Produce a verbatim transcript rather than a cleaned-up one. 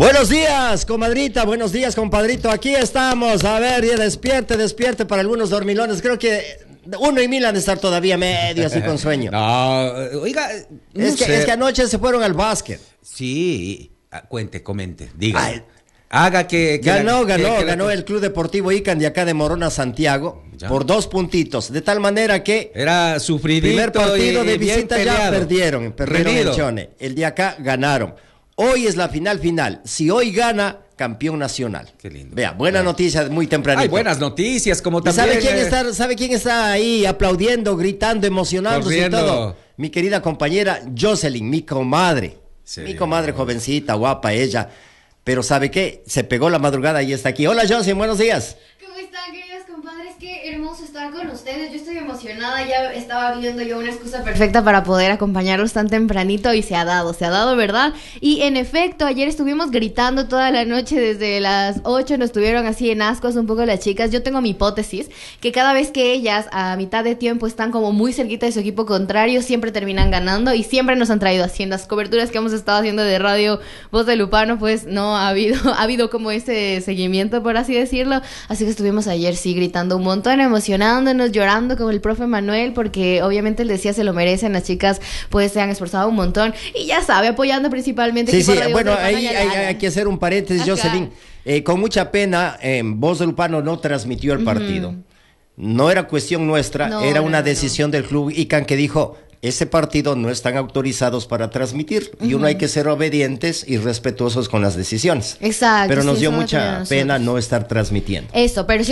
Buenos días, comadrita, buenos días, compadrito. Aquí estamos. A ver, ya despierte, despierte para algunos dormilones. Creo que uno y mil han de estar todavía medio así con sueño. No, oiga, no es, que, sé. es que anoche se fueron al básquet. Sí, ah, cuente, comente, diga. Ay, Haga que... que ganó, la, ganó, que, que ganó la... el Club Deportivo Ican de acá de Morona, Santiago, ya. por dos puntitos. De tal manera que... Era sufridito. Primer partido y, de y bien visita ya peleado. perdieron, perdieron Reñido. el Chone. El de acá ganaron. Hoy es la final final. Si hoy gana, campeón nacional. Qué lindo. Vea, buena Bueno. noticia, muy tempranito. Hay buenas noticias, como ¿Y también... sabe quién eh, está, sabe quién está ahí aplaudiendo, gritando, emocionándose y Corriendo. todo? Mi querida compañera Jocelyn, mi comadre. Sí. Mi comadre jovencita, guapa ella. Pero ¿sabe qué? Se pegó la madrugada y está aquí. Hola Jocelyn, buenos días. ¿Cómo están, queridos compadres? Qué hermoso estar con ustedes. Yo estoy emocionada, ya estaba viendo yo una excusa perfecta para poder acompañarlos tan tempranito y se ha dado, se ha dado, ¿verdad? Y en efecto, ayer estuvimos gritando toda la noche desde las ocho, nos tuvieron así en ascuas un poco las chicas. Yo tengo mi hipótesis, que cada vez que ellas a mitad de tiempo están como muy cerquita de su equipo contrario, siempre terminan ganando y siempre nos han traído así en las coberturas que hemos estado haciendo de Radio Voz de Lupano, pues no ha habido, ha habido como ese seguimiento, por así decirlo. Así que estuvimos ayer sí gritando un montón, emocionándonos, llorando como el profe Manuel, porque obviamente él decía se lo merecen, las chicas pues se han esforzado un montón y ya sabe, apoyando principalmente. Sí, sí, Radio bueno, Voz de Lupano, ahí ya hay, la hagan. hay que hacer un paréntesis, Ajá. Jocelyn. Eh, con mucha pena, eh, Voz de Lupano no transmitió el partido. Ujú. No era cuestión nuestra, No, era no, una no, decisión del club Ican que dijo, ese partido no están autorizados para transmitir y uno hay que ser obedientes y respetuosos con las decisiones. Exacto. Pero nos sí, dio eso no mucha tenemos pena nosotros. no estar transmitiendo. Eso, pero sí